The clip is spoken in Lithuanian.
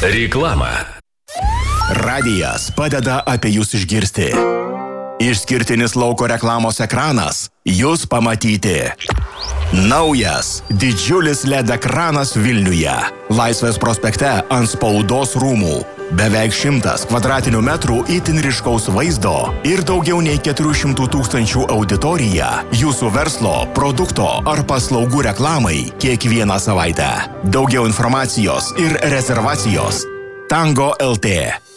Reklama. Radijas padeda apie jūs išgirsti. Išskirtinis lauko reklamos ekranas jūs pamatyti. Naujas, didžiulis LED ekranas Vilniuje. Laisvės prospekte ant Spaudos rūmų. Beveik 100 kvadratinių metrų itin ryškaus vaizdo ir daugiau nei 400 000 auditorija jūsų verslo, produkto ar paslaugų reklamai kiekvieną savaitę. Daugiau informacijos ir rezervacijos Tango LT.